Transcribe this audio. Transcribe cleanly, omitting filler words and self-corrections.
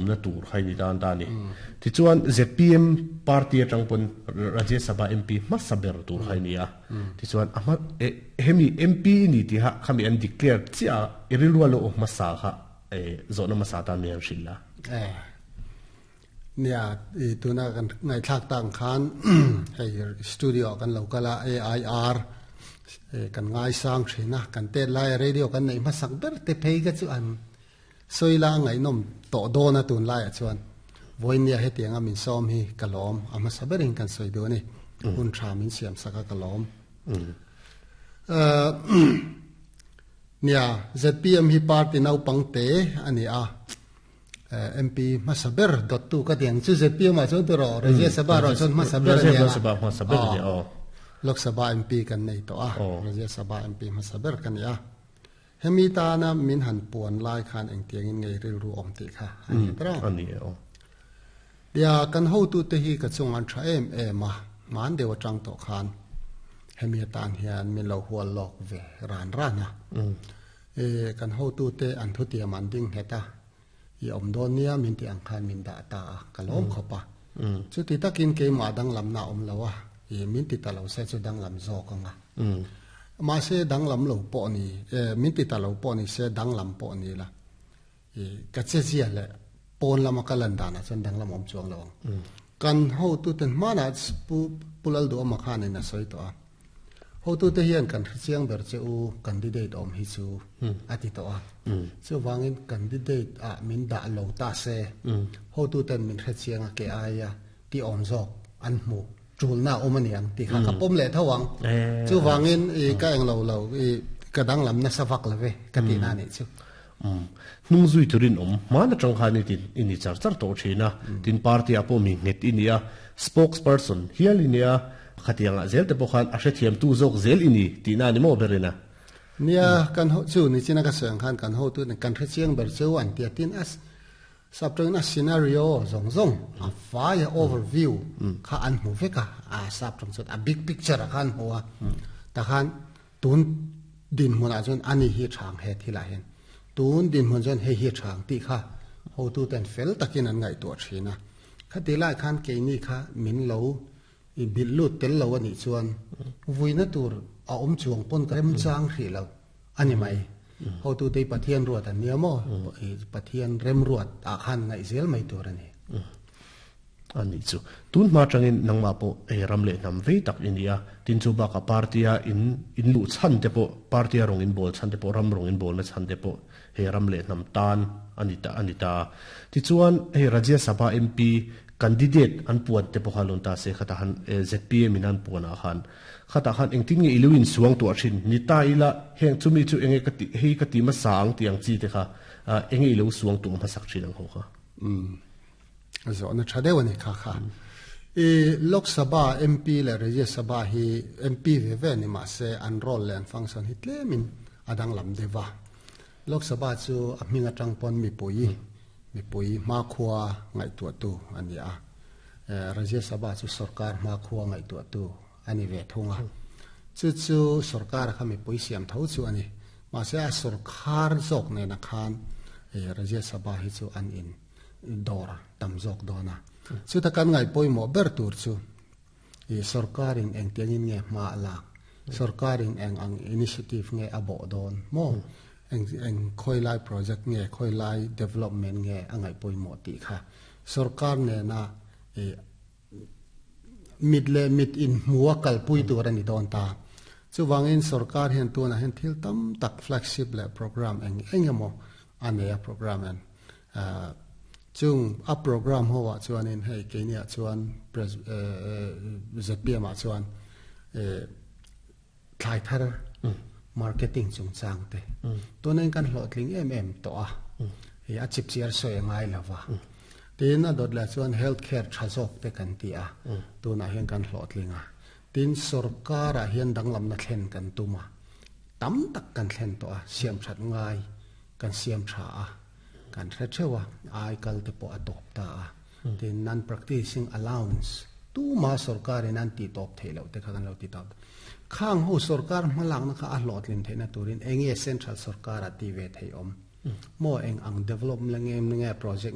na tur khai ni dan ta ni ti chuan ZPM party atang pon Rajya Sabha MP masaber tur khai ni a ti chuan ama hemi MP ni ti ha khami an declare chia irilwalo masa kha zona masa ta mi an shilla เนี่ยตัวน่ากันในทักต่างคันให้สตูดิโอกันเราก็ละ AIR กันง่ายสร้างเสียนะกันเต้นไล่เรดิโอกันในมาสักเบอร์เตะเพย์กันส่วนสวยล่างไงนมโตโดนะตัวไล่ส่วนวันนี้ให้เตียงอามินซ้อมให้กะล้อมอามาสักเบอร์เองกันสวยดูนี่คุณชามินเสียมสักกะล้อมเนี่ย ZPM ฮีปาร์ตี้น่าปังเตะอันนี้MP มาสับเบอร์ดอทตู้ก็เตียงชื่อ ZPM มาจนตัวรอเรจิสบารอจนมาสับเบอร์เนี่ยลูกสบา MP กันในตัวเรจิสบา MP มาสับเบอร์กันเนี่ยเฮมิตานะมินหันปวนลายคานเองเตียงไงเรื่องอมติค่ะอันนี้ตรงเดี๋ยวกันหูตุเตหีกับจงอันทรามามันเดี๋ยวจังโตคานเฮมิตาเฮียนมินเราหัวหลอกเวรานร้านนะกันหูตุเตอันทุติยมันดิ้งเฮตาอีอมโดนเนี่ยมินที่อังคารมินดาตากะล้อมเขาปะจุดที่ตะกินเกมาดังลำนาอมแล้ววะอีมินที่ตะเราเสจุดดังลำโซกังอ่ะมาเสดังลำเหล่าปอนี่มินที่ตะเราปอนี่เสดังลำปอนี่ละกัจเจียเลยปนลำมากะลันดานะจนดังลำอมจวงลงกันเขาตุเต็นมานะปุลลดูอมาคานี่นะสวยตัวเขาตุเตียนกันเสียงเบอร์เจ้ากันดิเดตอมฮิซูอาทิตย์ตัวเจ้าวางเงินกันดิเดตมินดาโลตาเซเขาตุเต็นมินเสียงเกอายที่อมจอกอันหมูจูลน่าอมันยังที่ข้ากับปมเล่ทวังเจ้าวางเงินก็ยังเรากระดังลำนัสฟักเลยกันที่นั่นนี่เจ้านุ่งซุยตุรินมาในจังหวะนี้ตินอินิจาร์จัร์โตเชนะตินพาร์ตี้อาปมิงเน็ตอินเดียสปอคส์เพอร์สันเฮียลิเนียขัดยังเซลแต่พวกเขาอาจจะเทียมตู้จกเซลอินี่ตีน่านี่โมเบรนะเนี่ยกันหูจูนี่จีนักเสียงขันกันหูตัวในการเชียงเบอร์เจ้าอันเดียตินสับตรงนั้นซีนาริโอส่งฟ้าอย่าโอเวอร์วิวข้าอันหูเฟก้าสับตรงสุดบิ๊กพิกเจอร์ขันหัวแต่ขันตุนดินหัวอาจจะอันนี้ฮีทางเหตุที่ไรเห็นตุนดินหัวจนฮีทางที่ข้าหูตัวแต่เฟลตะกินอันไงตัวชีนะข้าตีไล่ขันเกนี่ข้ามินเหลาบิลลูดเตลเราวันนี้ชวนวุ้ยนัตัวเอาจวงปนกระเมจ้างสีเราอันนี้ไหมเขาตัวได้ปะเทียนรวดอันเนี้ยมั้งปะเทียนเริ่มรวดอาคารในเซลไม่ตัวนี้อันนี้จูตุนมาจังอินนังมาโปรำเล่นำเวตักอินเดียตินจูบักปาร์ตี้อินลุชันเดโปปาร์ตี้รองอินโบลชันเดโปรำรองอินโบลและชันเดโปรำเล่นำตานอันนี้ตาที่ชวนรัฐสภา MP candidate an puan te po halon ta se khata han ZPM in an puan a khan khata khan engtin nge iluin suang to thin ni ta ila heng chumi chu enge kati hei kati ma sang tiang chi te kha enge ilu suang tu ma sak thin ang ho kha azo na thade wani kha Lok Sabha MP le Rajya Sabha hi MP ve ni ma se an role le an function hitle min adang lam dewa Lok Sabha chu aminga tang pon mi pui ma khua ngai tua tu ani Rajya Sabha chu sarkar ma khua ngai tua tu ani ve thunga chu sarkar kha mi pui siam thau chu ani ma se sarkar jok ne na khan Rajya Sabha hi chu an in dora tam jok dona chu ta kan ngai poi mo ber tur chu sarkarin eng tiangin nge ma la sarkarin eng ang initiative nge abo don mo eng khoi lai project nge khoi lai development nge angai poi mo ti kha sarkar ne na mid in muakal pui tur ani don ta chu wangin sarkar hen tu na hen thil tam tak flagship le program engemo ane program an chung a program hoa chuanin hei kenia chuan ZPM a chuan thlai thar marketing chung chang te tonen kan hlotling to a he a chip chiar so engai lawa tin a dot la chuan healthcare thazok te kan ti a tuna hen kan hlotlinga tin sarkar a hian danglam na thlen kan tuma tam tak kan thlen to a siam that ngai kan siam tha a kan threchewa ai kal te po adopta tin non practicing allowance tu ma sarkar in anti top thelo te khan lo ti top khang ho sarkar malang na kha a lot lin theina turin engi central sarkar ati ve thei mo eng ang development nge project